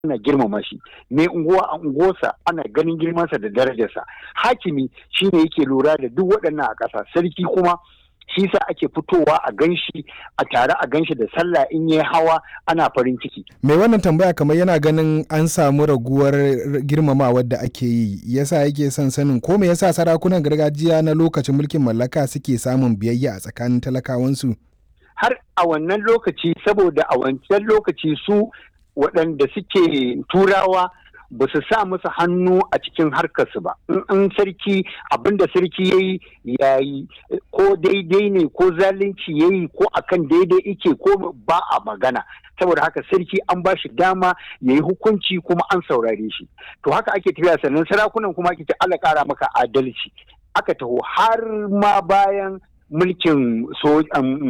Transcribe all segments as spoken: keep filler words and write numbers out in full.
ana girmama shi, mai unguwa a unguwarsa ana ganin girmansa da darajarsa. Hakimi shine yake lura da duk waɗannan a ƙasa, sarki kuma shi sa ake fitowa a ganshi a tare a ganshi da sallah in yi hawa ana farin ciki. Mai wannan tambaya kamar yana ganin an samu raguwar girmamawar da ake yi, yasa yake son sanin ko me yasa sarakunan gargajiya na lokacin mulkin mallaka suke samun biyayya a tsakanin talakawansu? Har a wannan lokaci, saboda a wancan lokaci su waɗanda suke turawa ba su sa musu hannu a cikin harkarsu ba. In sarki abinda sarki ya yi ya yi, ko daidai ne ko zalunci ya yi ko akan daidai ike ko ba a magana. Saboda haka sarki an ba shi dama ya yi hukunci kuma an saurare shi. To haka ake tafiya, sannan sarakunan kuma ake ce Allah ƙara maka adalci. Aka taho har ma bayan mulkin so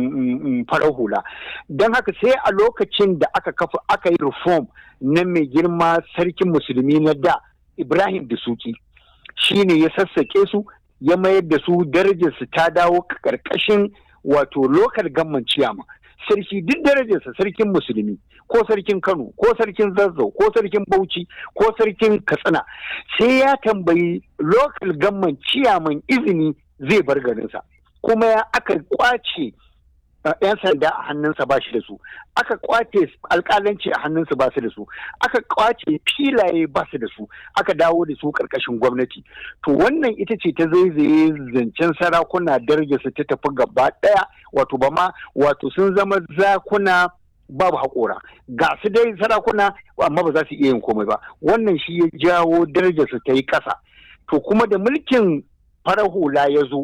farar hula. Don haka sai a lokacin da aka kafa aka yi reform na mai girma sarkin musulmi na da Ibrahim Dasuki, shi ne ya sassaƙe su ya mayar da su darajarsu ta dawo ƙarƙashin wato local government chairman. Sarki duk darajarsa sarkin musulmi ko sarkin Kano ko sarkin Zazzau ko sarkin Bauchi ko sarkin Katsina sai ya tambayi local government chairman izini zai bar garinsa. Kuma ya aka kwace yan sanda a hannunsa ba shi da su, aka kwace alƙalanci a hannunsa ba su da su, aka kwace filaye ba su da su, aka dawo da su ƙarƙashin gwamnati. To wannan ita ce ta zaizaye zancen sarakuna darajarsu ta tafi gaba ɗaya, wato ba ma wato sun zama zakuna babu haƙora. Ga su dai sarakuna amma ba za su iya yin komai ba. Wannan shi ya jawo darajarsu ta yi ƙasa. To kuma da mulkin farar hula ya zo,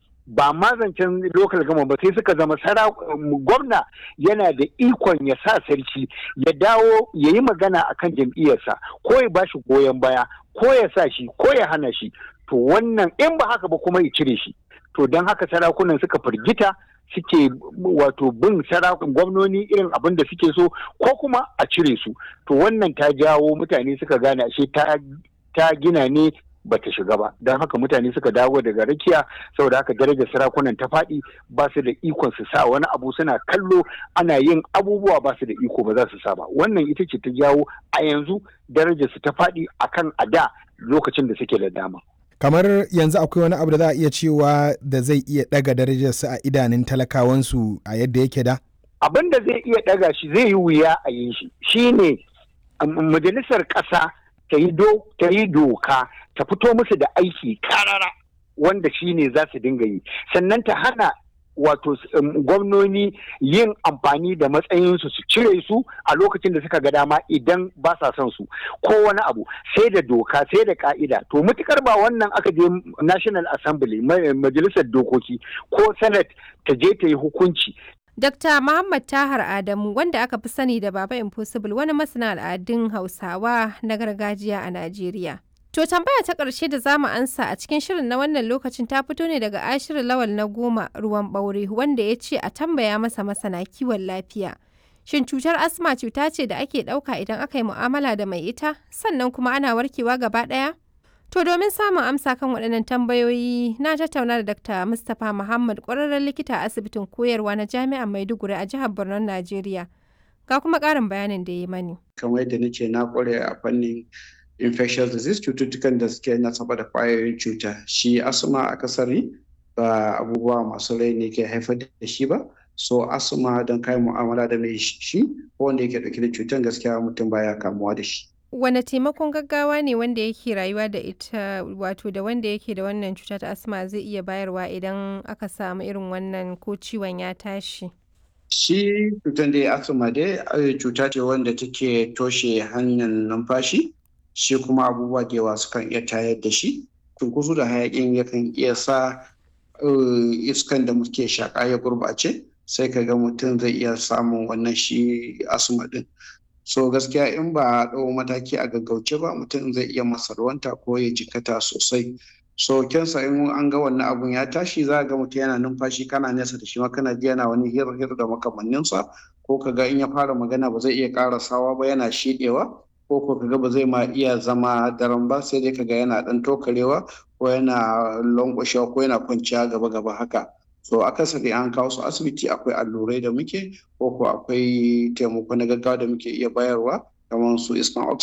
ba ma zancen local gama ba sai suka zama gwamna yana da ikon ya sa sarki ya dawo ya yi magana a kan jam'iyyarsa ko ya ba shi goyon baya ko ya sa shi ko ya hana shi. To wannan in ba haka ba kuma ya cire shi. To don haka sarakunan suka firgita suke wato bin sarakun gwamnoni irin abin da suke so ko kuma a cire su. To wannan ta jawo mutane suka gane ashe ta gina ne bata shiga ba, don haka mutane suka dawo daga rakiya. Saboda haka darajar sarakunan ta faɗi, ba su da ikon su sa wani abu, suna kallo ana yin abubuwa ba su da iko ba za su sa ba. Wannan ita ce ta jawo a yanzu darajar su ta faɗi akan a da lokacin da suke da dama. Kamar yanzu akwai wani abu da za a iya cewa da zai iya ɗaga darajar su a idanun talakawansu a yadda yake da? Abin da zai iya ɗaga shi zai yi wuya a yin shi shine majalisar ƙasa ta yi doka ta fito musu da aiki karara wanda shi ne za su dinga yi, sannan ta hana wato gwamnoni yin amfani da matsayinsu su cire su a lokacin da suka ga dama idan ba sa son su ko wani abu, sai da doka sai da ka'ida. To mutukar ba wannan aka je National Assembly majalisar dokoki ko Senate ta je ta yi hukunci. Dokta Muhammad Tahar Adamu, wanda aka fi sani da Baba Impossible, wani masana al'adun Hausawa na gargajiya a Najeriya. To tambaya ta ƙarshe da za mu ansa a cikin shirin na wannan lokacin ta fito ne daga Ashiru Lawal na Goma Ruwan Ɓaure, wanda ya ce a tambaya masa masana kiwon lafiya. Shin cutar asma cuta ce da ake ɗauka idan aka yi mu'amala da mai ita, sannan kuma ana warkewa gaba ɗaya? To domin samun amsa kan waɗannan tambayoyi na tattauna da Dakta Mustapha Muhammad, ƙwararren likita a asibitin koyarwa na Jami'ar Maiduguri a jihar Borno, Najeriya. Ga kuma ƙarin bayanin da ya mani. Kamar yadda nace na ƙware a fannin infectious disease, cututtukan da suke nasaba da ƙwayoyin cuta. Shi asma a kasari ba abubuwa masu rai ne ke haifar da shi ba. So asma don kai mu'amala da mai shi ko wanda yake ɗauke da cutar, gaskiya mutum baya kamuwa da shi. Wane taimakon gaggawa ne wanda yake rayuwa da ita, wato da wanda yake da wannan cuta ta asma zai iya bayarwa idan aka samu irin wannan ko ciwon ya tashi? Shi cutar da asma dai cuta ce wanda take toshe hanyar numfashi, shi kuma abubuwa da yawa sukan iya tayar da shi. Cunkoso da hayakin yakan iya sa iskan da muke shaƙa ya gurɓace, sai ka ga mutum zai iya samun wannan shi asma din. So gaskiya in ba a ɗau mataki a gaggauce ba, mutum zai iya masarwanta ko ya jikata sosai. So kyansa in an ga wannan abun ya tashi, za ga mutum yana numfashi kana nesa da shi ma kana ji yana wani hir-hir da makamanninsa, ko ka ga in ya fara magana ba zai iya ƙarasawa ba, yana shiɗewa, ko ko ka ga ba zai ma iya zama daren ba, sai dai ka ga yana ɗan tokarewa ko yana lankwashewa ko yana kwanciya gaba-gaba haka. So akasari an kawo su asibiti akwai allurai da muke ko ko akwai taimako na gaggawa da muke iya bayarwa kamar su iskan